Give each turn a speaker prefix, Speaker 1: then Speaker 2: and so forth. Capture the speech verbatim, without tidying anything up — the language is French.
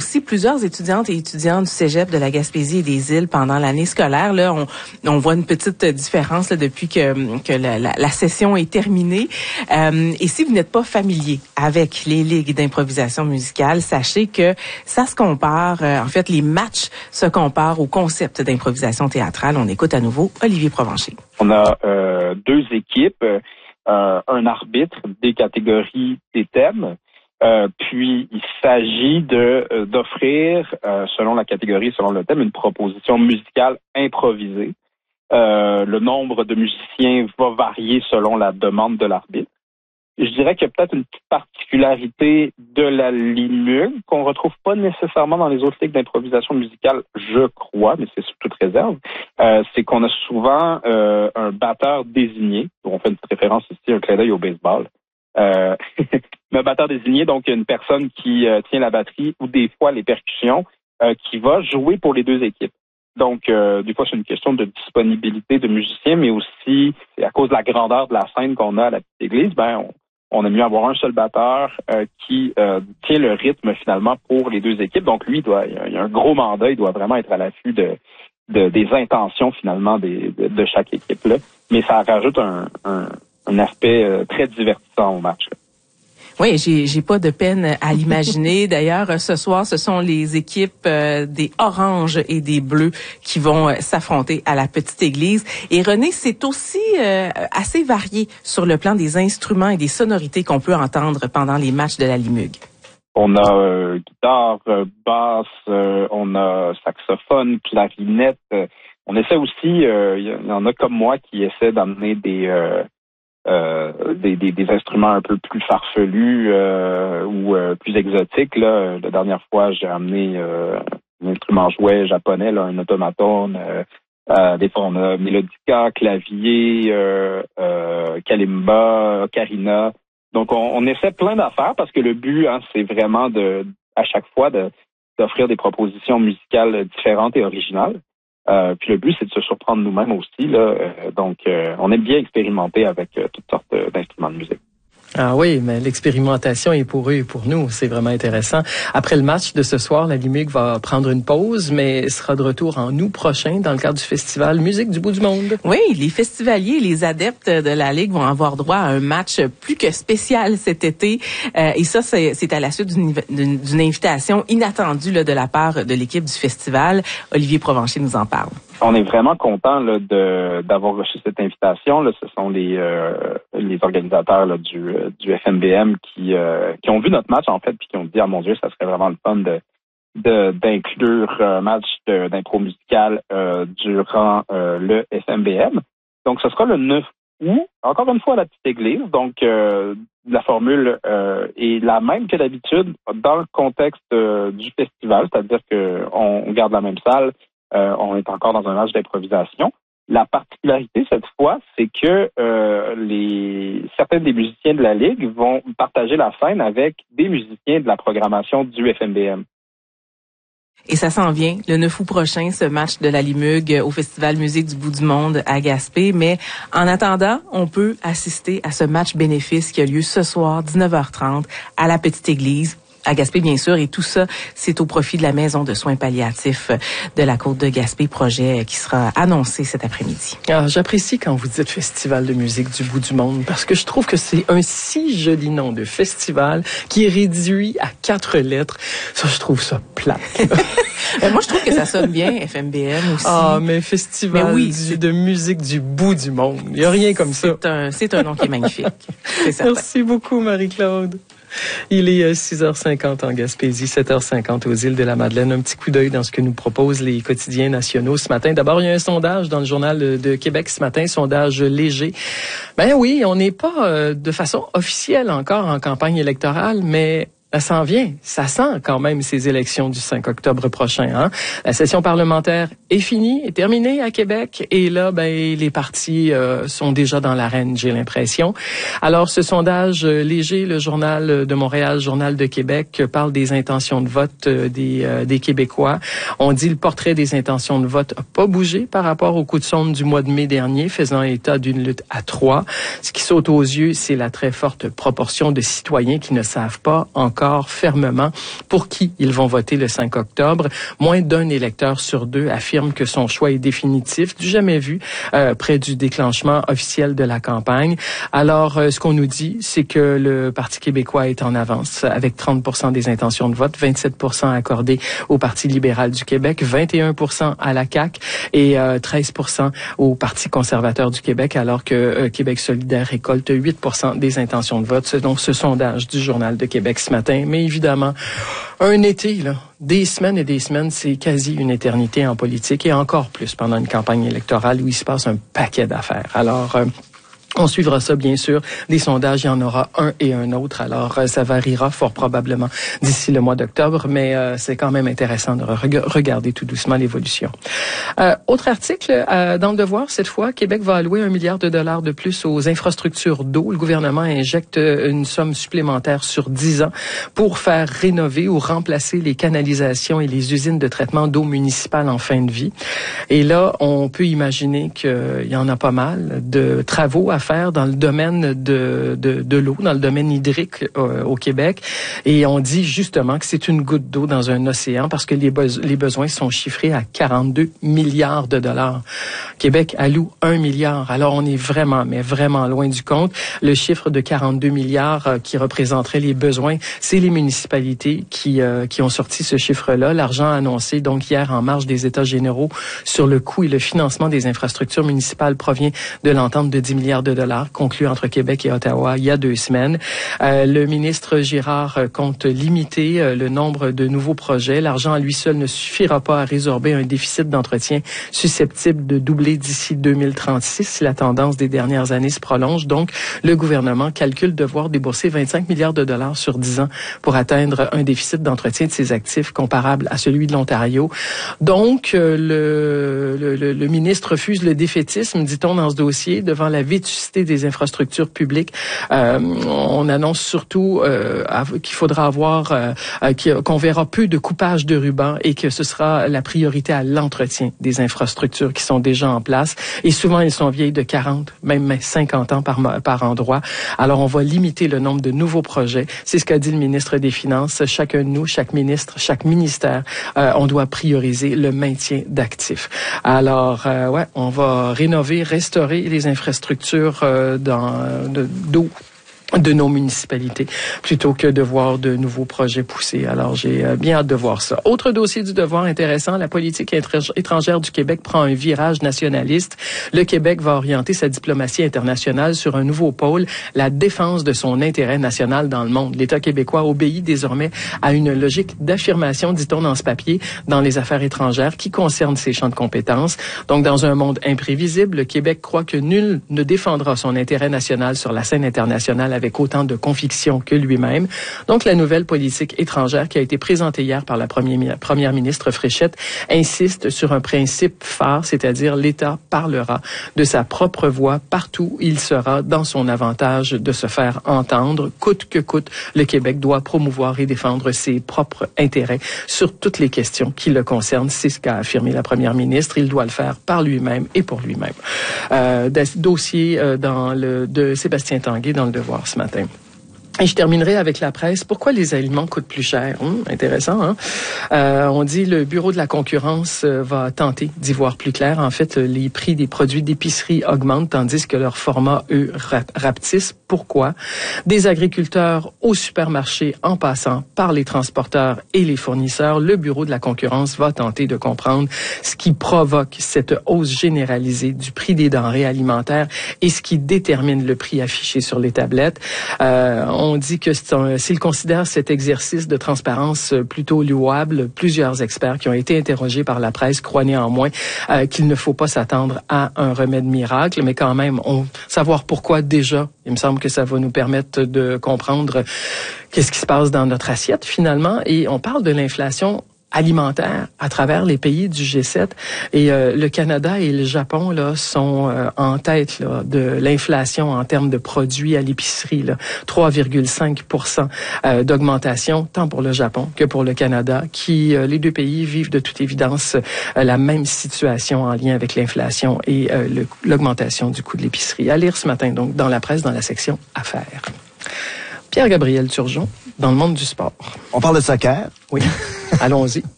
Speaker 1: aussi plusieurs étudiantes et étudiants du Cégep de la Gaspésie et des Îles pendant l'année scolaire. Là, on, on voit une petite différence là, depuis que, que la, la, la session est terminée. Euh, et si vous n'êtes pas familier avec les ligues d'improvisation musicale, sachez que ça se compare, euh, en fait, les matchs se comparent au concept d'improvisation théâtrale. On écoute à nouveau Olivier Provencher.
Speaker 2: On a euh, deux équipes, euh, un arbitre, des catégories, des thèmes. Euh, puis, il s'agit de euh, d'offrir, euh, selon la catégorie, selon le thème, une proposition musicale improvisée. Euh, le nombre de musiciens va varier selon la demande de l'arbitre. Je dirais qu'il y a peut-être une petite particularité de la Limug qu'on retrouve pas nécessairement dans les autres ligues d'improvisation musicale, je crois, mais c'est sous toute réserve. Euh, c'est qu'on a souvent euh, un batteur désigné. On fait une petite référence ici, un clin d'œil au baseball. Euh, un batteur désigné, donc une personne qui euh, tient la batterie ou des fois les percussions, euh, qui va jouer pour les deux équipes. Donc, euh, des fois, c'est une question de disponibilité de musiciens, mais aussi, c'est à cause de la grandeur de la scène qu'on a à la petite église, ben, on, on aime mieux avoir un seul batteur euh, qui euh, tient le rythme finalement pour les deux équipes. Donc, lui, il, doit, il a un gros mandat, il doit vraiment être à l'affût de, de des intentions finalement des, de, de chaque équipe là. Mais ça rajoute un, un, un aspect euh, très divertissant au match là.
Speaker 1: Oui, j'ai j'ai pas de peine à l'imaginer. D'ailleurs, ce soir, ce sont les équipes euh, des Oranges et des Bleus qui vont euh, s'affronter à la Petite Église. Et René, c'est aussi euh, assez varié sur le plan des instruments et des sonorités qu'on peut entendre pendant les matchs de la Limug.
Speaker 2: On a euh, guitare, euh, basse, euh, on a saxophone, clarinette. Euh, on essaie aussi, euh, il y en a comme moi qui essaient d'amener des... Euh, Euh, des, des, des instruments un peu plus farfelus euh, ou euh, plus exotiques. Là. La dernière fois, j'ai amené euh, un instrument jouet japonais, là, un automaton. Euh, euh, des fois, on a mélodica, clavier, euh, euh, kalimba, ocarina. Donc, on, on essaie plein d'affaires parce que le but, hein, c'est vraiment de, à chaque fois de, d'offrir des propositions musicales différentes et originales. Euh, puis le but, c'est de se surprendre nous-mêmes aussi. Là. Euh, donc, euh, on aime bien expérimenter avec euh, toutes sortes euh, d'instruments de musique.
Speaker 3: Ah oui, mais l'expérimentation est pour eux et pour nous. C'est vraiment intéressant. Après le match de ce soir, la Limug va prendre une pause, mais sera de retour en août prochain dans le cadre du festival Musique du bout du monde.
Speaker 1: Oui, les festivaliers, les adeptes de la Ligue vont avoir droit à un match plus que spécial cet été. Euh, et ça, c'est, c'est à la suite d'une, d'une, d'une invitation inattendue là, de la part de l'équipe du festival. Olivier Provencher nous en parle.
Speaker 2: On est vraiment content là, de d'avoir reçu cette invitation. Là. Ce sont les euh, les organisateurs là, du du F M B M qui euh, qui ont vu notre match en fait puis qui ont dit ah mon Dieu ça serait vraiment le fun de de d'inclure un match de, d'impro musical euh, durant euh, le F M B M. Donc ce sera le neuf août, encore une fois à la petite église. Donc euh, la formule euh, est la même que d'habitude dans le contexte euh, du festival, c'est-à-dire que on garde la même salle. Euh, on est encore dans un match d'improvisation. La particularité cette fois, c'est que euh, les certains des musiciens de la Ligue vont partager la scène avec des musiciens de la programmation du F M B M.
Speaker 1: Et ça s'en vient le neuf août prochain, ce match de la Limug au Festival Musique du bout du monde à Gaspé. Mais en attendant, on peut assister à ce match bénéfice qui a lieu ce soir, dix-neuf heures trente, à la Petite Église. À Gaspé, bien sûr, et tout ça, c'est au profit de la Maison de soins palliatifs de la Côte de Gaspé, projet qui sera annoncé cet après-midi.
Speaker 3: Alors, j'apprécie quand vous dites Festival de musique du bout du monde, parce que je trouve que c'est un si joli nom de festival qui est réduit à quatre lettres. Ça, je trouve ça plate.
Speaker 1: Moi, je trouve que ça sonne bien, F M B M aussi.
Speaker 3: Ah, mais Festival mais oui, du, de musique du bout du monde. Il n'y a rien comme ça.
Speaker 1: C'est un, c'est un nom qui est magnifique. C'est certain.
Speaker 3: Merci beaucoup, Marie-Claude. Il est six heures cinquante en Gaspésie, sept heures cinquante aux îles de la Madeleine. Un petit coup d'œil dans ce que nous proposent les quotidiens nationaux ce matin. D'abord, il y a un sondage dans le Journal de Québec ce matin, sondage léger. Ben oui, on n'est pas euh, de façon officielle encore en campagne électorale, mais ça s'en vient. Ça sent quand même ces élections du cinq octobre prochain. Hein? La session parlementaire est finie, est terminée à Québec. Et là, ben les partis euh, sont déjà dans l'arène, j'ai l'impression. Alors, ce sondage euh, léger, le Journal de Montréal, Journal de Québec, parle des intentions de vote euh, des, euh, des Québécois. On dit le portrait des intentions de vote n'a pas bougé par rapport au coup de sonde du mois de mai dernier, faisant état d'une lutte à trois. Ce qui saute aux yeux, c'est la très forte proportion de citoyens qui ne savent pas encore encore fermement pour qui ils vont voter le cinq octobre. Moins d'un électeur sur deux affirme que son choix est définitif, du jamais vu euh, près du déclenchement officiel de la campagne. Alors, euh, ce qu'on nous dit, c'est que le Parti québécois est en avance avec trente pour cent des intentions de vote, vingt-sept pour cent accordés au Parti libéral du Québec, vingt et un pour cent à la C A Q et euh, treize pour cent au Parti conservateur du Québec, alors que euh, Québec solidaire récolte huit pour cent des intentions de vote. C'est donc ce sondage du Journal de Québec ce matin. Mais évidemment, un été, là, des semaines et des semaines, c'est quasi une éternité en politique et encore plus pendant une campagne électorale où il se passe un paquet d'affaires. Alors, euh, on suivra ça, bien sûr. Des sondages, il y en aura un et un autre. Alors, ça variera fort probablement d'ici le mois d'octobre, mais euh, c'est quand même intéressant de re- regarder tout doucement l'évolution. Euh, autre article, euh, dans le Devoir, cette fois, Québec va allouer un milliard de dollars de plus aux infrastructures d'eau. Le gouvernement injecte une somme supplémentaire sur dix ans pour faire rénover ou remplacer les canalisations et les usines de traitement d'eau municipale en fin de vie. Et là, on peut imaginer qu'il y en a pas mal de travaux à faire dans le domaine de, de, de l'eau, dans le domaine hydrique euh, au Québec. Et on dit justement que c'est une goutte d'eau dans un océan parce que les, be- les besoins sont chiffrés à quarante-deux milliards de dollars. Québec alloue un milliard. Alors, on est vraiment, mais vraiment loin du compte. Le chiffre de quarante-deux milliards euh, qui représenterait les besoins, c'est les municipalités qui, euh, qui ont sorti ce chiffre-là. L'argent annoncé, donc, hier en marge des États généraux sur le coût et le financement des infrastructures municipales provient de l'entente de dix milliards de dollars conclue entre Québec et Ottawa il y a deux semaines. Euh, le ministre Girard compte limiter euh, le nombre de nouveaux projets. L'argent à lui seul ne suffira pas à résorber un déficit d'entretien susceptible de doubler d'ici deux mille trente-six si la tendance des dernières années se prolonge. Donc, le gouvernement calcule devoir débourser vingt-cinq milliards de dollars sur dix ans pour atteindre un déficit d'entretien de ses actifs comparable à celui de l'Ontario. Donc, euh, le, le, le, le ministre refuse le défaitisme, dit-on dans ce dossier, devant la vétusté des infrastructures publiques. Euh, on annonce surtout euh, qu'il faudra avoir, euh, qu'on verra peu de coupage de ruban et que ce sera la priorité à l'entretien des infrastructures qui sont déjà en place. Et souvent, elles sont vieilles de quarante, même cinquante ans par, par endroit. Alors, on va limiter le nombre de nouveaux projets. C'est ce qu'a dit le ministre des Finances. Chacun de nous, chaque ministre, chaque ministère, euh, on doit prioriser le maintien d'actifs. Alors, euh, ouais, on va rénover, restaurer les infrastructures Euh, dans, de, d'eau de nos municipalités, plutôt que de voir de nouveaux projets pousser. Alors, j'ai euh, bien hâte de voir ça. Autre dossier du Devoir intéressant, la politique étrangère du Québec prend un virage nationaliste. Le Québec va orienter sa diplomatie internationale sur un nouveau pôle, la défense de son intérêt national dans le monde. L'État québécois obéit désormais à une logique d'affirmation, dit-on dans ce papier, dans les affaires étrangères qui concernent ses champs de compétences. Donc, dans un monde imprévisible, le Québec croit que nul ne défendra son intérêt national sur la scène internationale avec autant de conviction que lui-même. Donc, la nouvelle politique étrangère qui a été présentée hier par la première, première ministre Fréchette insiste sur un principe phare, c'est-à-dire l'État parlera de sa propre voix partout où il sera dans son avantage de se faire entendre. Coûte que coûte, le Québec doit promouvoir et défendre ses propres intérêts sur toutes les questions qui le concernent. C'est ce qu'a affirmé la première ministre. Il doit le faire par lui-même et pour lui-même. Euh, dossier euh, dans le, de Sébastien Tanguay dans le Devoir ce matin. Et je terminerai avec la presse. Pourquoi les aliments coûtent plus cher? Hum, intéressant, hein? Euh, on dit le Bureau de la concurrence euh, va tenter d'y voir plus clair. En fait, les prix des produits d'épicerie augmentent tandis que leur format, eux, rapetissent. Pourquoi? Des agriculteurs au supermarché en passant par les transporteurs et les fournisseurs, le Bureau de la concurrence va tenter de comprendre ce qui provoque cette hausse généralisée du prix des denrées alimentaires et ce qui détermine le prix affiché sur les tablettes. Euh, on dit que s'il considère cet exercice de transparence plutôt louable, plusieurs experts qui ont été interrogés par la presse croient néanmoins euh, qu'il ne faut pas s'attendre à un remède miracle, mais quand même, on savoir pourquoi déjà, il me semble que ça va nous permettre de comprendre qu'est-ce qui se passe dans notre assiette finalement. Et on parle de l'inflation alimentaire à travers les pays du G sept et euh, le Canada et le Japon là sont euh, en tête là, de l'inflation en termes de produits à l'épicerie, là, trois virgule cinq pour cent euh, d'augmentation tant pour le Japon que pour le Canada, qui euh, les deux pays vivent de toute évidence euh, la même situation en lien avec l'inflation et euh, le, l'augmentation du coût de l'épicerie. À lire ce matin donc dans la presse dans la section affaires. Pierre-Gabriel Turgeon, dans le monde du sport.
Speaker 4: On parle de soccer?
Speaker 3: Oui, allons-y.